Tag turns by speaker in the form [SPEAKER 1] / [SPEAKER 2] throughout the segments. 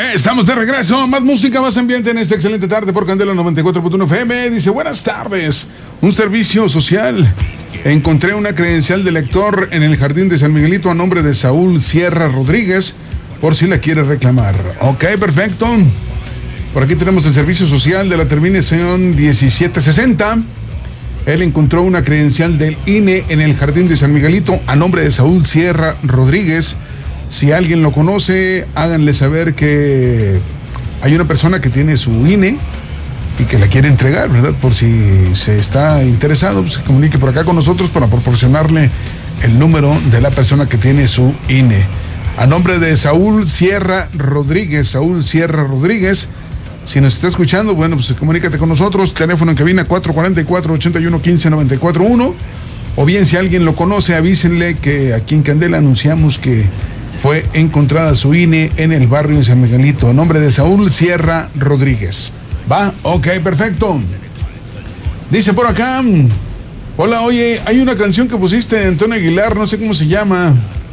[SPEAKER 1] Estamos de regreso, más música, más ambiente en esta excelente tarde por Candela 94.1 FM. Dice, buenas tardes, un servicio social. Encontré una credencial de lector en el Jardín de San Miguelito a nombre de Saúl Sierra Rodríguez, por si la quiere reclamar. Ok, perfecto. Por aquí tenemos el servicio social de la terminación 1760. Él encontró una credencial del INE en el Jardín de San Miguelito a nombre de Saúl Sierra Rodríguez. Si alguien lo conoce, háganle saber que hay una persona que tiene su INE y que la quiere entregar, ¿verdad? Por si se está interesado, pues se comunique por acá con nosotros para proporcionarle el número de la persona que tiene su INE. A nombre de Saúl Sierra Rodríguez, Saúl Sierra Rodríguez. Si nos está escuchando, bueno, pues comunícate con nosotros. Teléfono en cabina 444-8115-941. O bien, si alguien lo conoce, avísenle que aquí en Candela anunciamos que fue encontrada su INE en el barrio de San Miguelito, a nombre de Saúl Sierra Rodríguez. ¿Va? Ok, perfecto. Dice por acá, hola, oye, hay una canción que pusiste de Antonio Aguilar, no sé cómo se llama.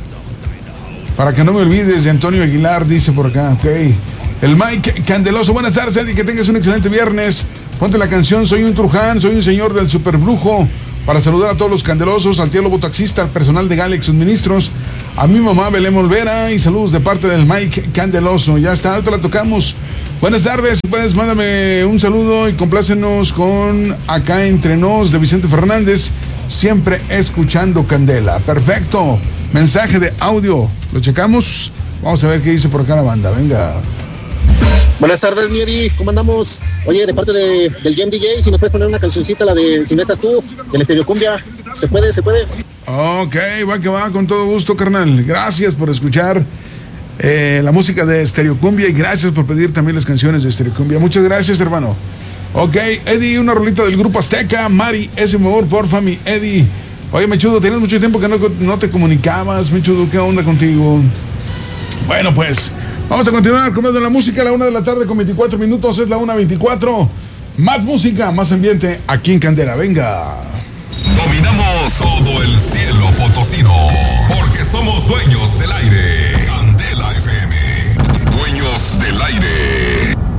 [SPEAKER 1] Para que no me olvides de Antonio Aguilar, dice por acá, ok. El Mike Candeloso, buenas tardes, Eddie, que tengas un excelente viernes. Ponte la canción Soy un Truján, soy un señor del Superbrujo. Para saludar a todos los candelosos, al tío Lobo Taxista, al personal de Galex Suministros, a mi mamá Belén Olvera y saludos de parte del Mike Candeloso. Ya está, ahorita la tocamos. Buenas tardes, pues mándame un saludo y complácenos con Acá Entre Nos de Vicente Fernández, siempre escuchando Candela. Perfecto, mensaje de audio, lo checamos. Vamos a ver qué dice por acá la banda, venga.
[SPEAKER 2] Buenas tardes, mi Eddie, ¿cómo andamos? Oye, de parte del Game DJ, si nos puedes poner una cancioncita, la de Si no estás tú, del Estéreo Cumbia, ¿se puede?
[SPEAKER 1] Ok, va que va, con todo gusto, carnal. Gracias por escuchar la música de Estéreo Cumbia y gracias por pedir también las canciones de Estéreo Cumbia. Muchas gracias, hermano. Ok, Eddie, una rolita del Grupo Azteca, Mari, ese favor, porfa, mi Eddie. Oye, Mechudo, tenías mucho tiempo que no te comunicabas, Mechudo, ¿qué onda contigo? Bueno, pues vamos a continuar con más de la música a la 1 de la tarde con 24 minutos, es la 1:24. Más música, más ambiente aquí en Candela, venga.
[SPEAKER 3] Dominamos